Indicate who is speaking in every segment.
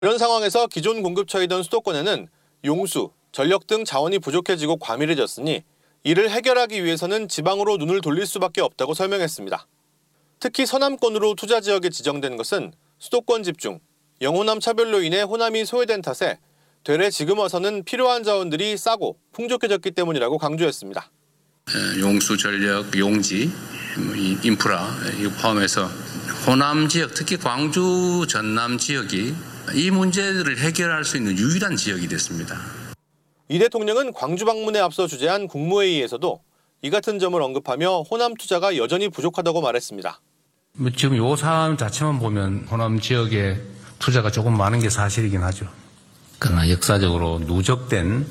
Speaker 1: 이런 상황에서 기존 공급처이던 수도권에는 용수, 전력 등 자원이 부족해지고 과밀해졌으니 이를 해결하기 위해서는 지방으로 눈을 돌릴 수밖에 없다고 설명했습니다. 특히 서남권으로 투자 지역에 지정된 것은 수도권 집중, 영호남 차별로 인해 호남이 소외된 탓에 되레 지금 와서는 필요한 자원들이 싸고 풍족해졌기 때문이라고 강조했습니다.
Speaker 2: 용수, 전력, 용지, 인프라 이거 포함해서 호남 지역, 특히 광주, 전남 지역이 이 문제들을 해결할 수 있는 유일한 지역이 됐습니다.
Speaker 1: 이 대통령은 광주 방문에 앞서 주재한 국무회의에서도 이 같은 점을 언급하며 호남 투자가 여전히 부족하다고 말했습니다.
Speaker 3: 지금 요 사안 자체만 보면 호남 지역에 투자가 조금 많은 게 사실이긴 하죠. 그러나 역사적으로 누적된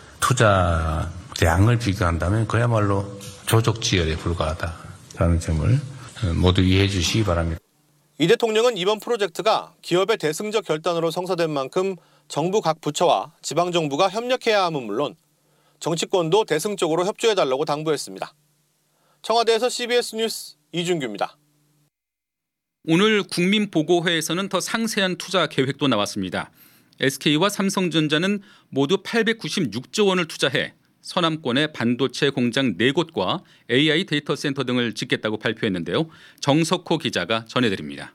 Speaker 3: 투자량을 비교한다면 그야말로 조족지열에 불과하다라는 점을 모두 이해해 주시기 바랍니다.
Speaker 1: 이 대통령은 이번 프로젝트가 기업의 대승적 결단으로 성사된 만큼 정부 각 부처와 지방정부가 협력해야 함은 물론 정치권도 대승적으로 협조해달라고 당부했습니다. 청와대에서 CBS 뉴스 이준규입니다.
Speaker 4: 오늘 국민보고회에서는 더 상세한 투자 계획도 나왔습니다. SK와 삼성전자는 모두 896조 원을 투자해 서남권의 반도체 공장 4곳과 AI 데이터 센터 등을 짓겠다고 발표했는데요. 정석호 기자가 전해드립니다.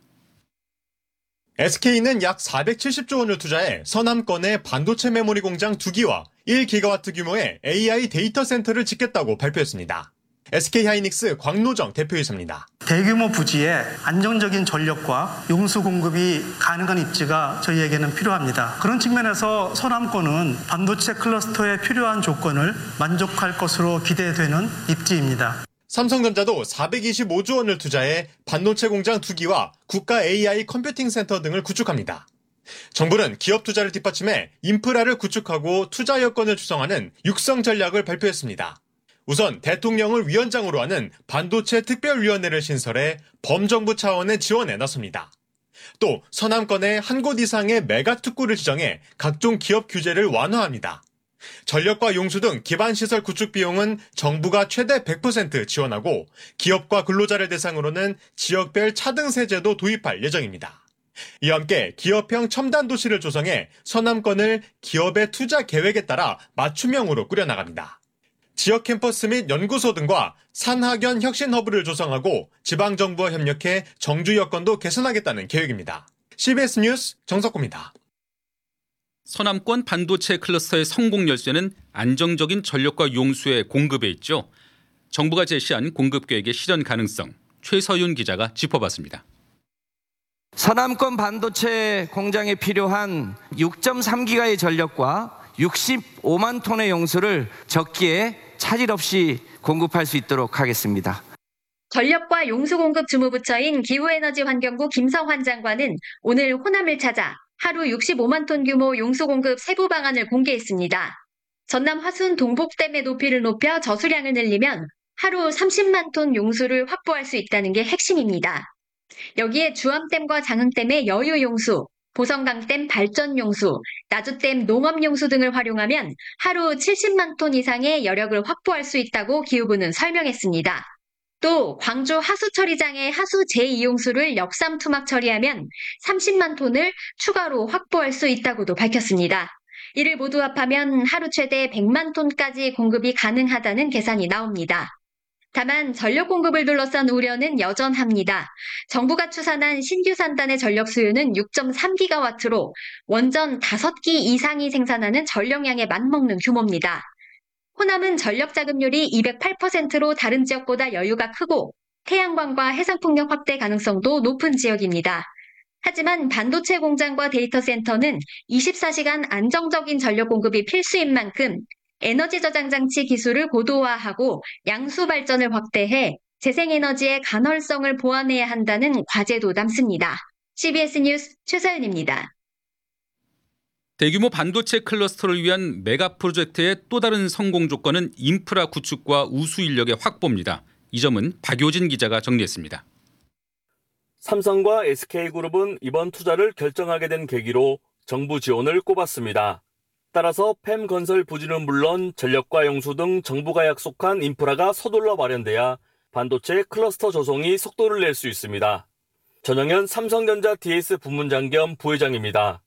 Speaker 5: SK는 약 470조 원을 투자해 서남권의 반도체 메모리 공장 2기와 1기가와트 규모의 AI 데이터 센터를 짓겠다고 발표했습니다. SK하이닉스 광노정 대표이사입니다.
Speaker 6: 대규모 부지에 안정적인 전력과 용수 공급이 가능한 입지가 저희에게는 필요합니다. 그런 측면에서 서남권은 반도체 클러스터에 필요한 조건을 만족할 것으로 기대되는 입지입니다.
Speaker 5: 삼성전자도 425조 원을 투자해 반도체 공장 2기와 국가 AI 컴퓨팅 센터 등을 구축합니다. 정부는 기업 투자를 뒷받침해 인프라를 구축하고 투자 여건을 조성하는 육성 전략을 발표했습니다. 우선 대통령을 위원장으로 하는 반도체 특별위원회를 신설해 범정부 차원의 지원에 나섭니다. 또 서남권에 한 곳 이상의 메가특구를 지정해 각종 기업 규제를 완화합니다. 전력과 용수 등 기반시설 구축 비용은 정부가 최대 100% 지원하고 기업과 근로자를 대상으로는 지역별 차등세제도 도입할 예정입니다. 이와 함께 기업형 첨단 도시를 조성해 서남권을 기업의 투자 계획에 따라 맞춤형으로 꾸려나갑니다. 지역 캠퍼스 및 연구소 등과 산학연 혁신 허브를 조성하고 지방정부와 협력해 정주 여건도 개선하겠다는 계획입니다. CBS 뉴스 정석호입니다.
Speaker 4: 서남권 반도체 클러스터의 성공 열쇠는 안정적인 전력과 용수의 공급에 있죠. 정부가 제시한 공급 계획의 실현 가능성, 최서윤 기자가 짚어봤습니다.
Speaker 7: 서남권 반도체 공장에 필요한 6.3기가의 전력과 65만 톤의 용수를 적기에 차질 없이 공급할 수 있도록 하겠습니다.
Speaker 8: 전력과 용수 공급 주무부처인 기후에너지환경부 김성환 장관은 오늘 호남을 찾아 하루 65만 톤 규모 용수 공급 세부 방안을 공개했습니다. 전남 화순 동복댐의 높이를 높여 저수량을 늘리면 하루 30만 톤 용수를 확보할 수 있다는 게 핵심입니다. 여기에 주암댐과 장흥댐의 여유 용수, 보성강댐 발전 용수, 나주댐 농업 용수 등을 활용하면 하루 70만 톤 이상의 여력을 확보할 수 있다고 기후부는 설명했습니다. 또 광주 하수처리장의 하수 제2용수를 역삼 투막 처리하면 30만 톤을 추가로 확보할 수 있다고도 밝혔습니다. 이를 모두 합하면 하루 최대 100만 톤까지 공급이 가능하다는 계산이 나옵니다. 다만 전력 공급을 둘러싼 우려는 여전합니다. 정부가 추산한 신규 산단의 전력 수요는 6.3기가와트로 원전 5기 이상이 생산하는 전력량에 맞먹는 규모입니다. 호남은 전력 자급률이 208%로 다른 지역보다 여유가 크고 태양광과 해상풍력 확대 가능성도 높은 지역입니다. 하지만 반도체 공장과 데이터 센터는 24시간 안정적인 전력 공급이 필수인 만큼 에너지 저장 장치 기술을 고도화하고 양수 발전을 확대해 재생에너지의 간헐성을 보완해야 한다는 과제도 남습니다. CBS 뉴스 최서연입니다.
Speaker 4: 대규모 반도체 클러스터를 위한 메가 프로젝트의 또 다른 성공 조건은 인프라 구축과 우수 인력의 확보입니다. 이 점은 박효진 기자가 정리했습니다.
Speaker 9: 삼성과 SK그룹은 이번 투자를 결정하게 된 계기로 정부 지원을 꼽았습니다. 따라서 펨건설 부지는 물론 전력과 용수 등 정부가 약속한 인프라가 서둘러 마련돼야 반도체 클러스터 조성이 속도를 낼 수 있습니다. 전영현 삼성전자 DS 부문장 겸 부회장입니다.